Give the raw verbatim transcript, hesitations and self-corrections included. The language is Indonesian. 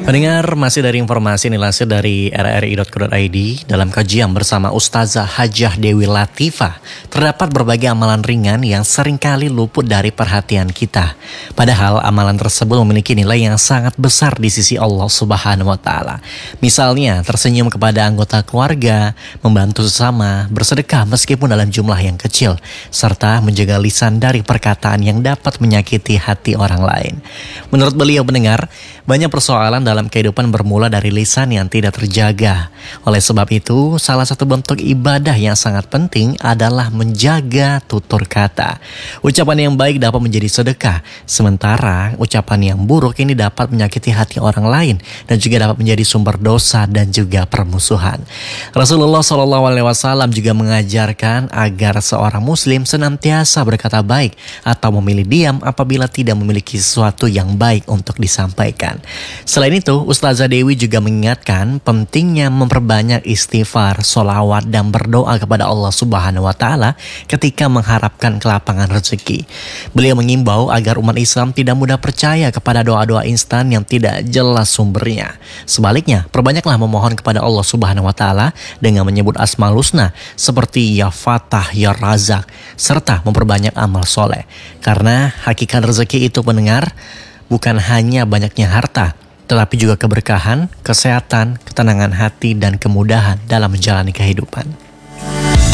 Pendengar, masih dari informasi ini dilansir dari r r i dot co dot i d. Dalam kajian bersama Ustazah Hajah Dewi Latifah, terdapat berbagai amalan ringan yang seringkali luput dari perhatian kita. Padahal amalan tersebut memiliki nilai yang sangat besar di sisi Allah Subhanahu wa Ta'ala. Misalnya, tersenyum kepada anggota keluarga, membantu sesama, bersedekah meskipun dalam jumlah yang kecil, serta menjaga lisan dari perkataan yang dapat menyakiti hati orang lain. Menurut beliau pendengar, banyak persoalan dalam dalam kehidupan bermula dari lisan yang tidak terjaga. Oleh sebab itu, salah satu bentuk ibadah yang sangat penting adalah menjaga tutur kata. Ucapan yang baik dapat menjadi sedekah, sementara ucapan yang buruk ini dapat menyakiti hati orang lain dan juga dapat menjadi sumber dosa dan juga permusuhan. Rasulullah shallallahu alaihi wasallam juga mengajarkan agar seorang muslim senantiasa berkata baik atau memilih diam apabila tidak memiliki sesuatu yang baik untuk disampaikan. Selain itu, Ustazah Dewi juga mengingatkan pentingnya memperbanyak istighfar, sholawat, dan berdoa kepada Allah Subhanahu wa Ta'ala ketika mengharapkan kelapangan rezeki. Beliau mengimbau agar umat Islam tidak mudah percaya kepada doa-doa instan yang tidak jelas sumbernya. Sebaliknya, perbanyaklah memohon kepada Allah Subhanahu wa Ta'ala dengan menyebut Asmaul Husna seperti Ya Fatah, Ya Razak, serta memperbanyak amal soleh. Karena hakikat rezeki itu pendengar, bukan hanya banyaknya harta, tetapi juga keberkahan, kesehatan, ketenangan hati, dan kemudahan dalam menjalani kehidupan.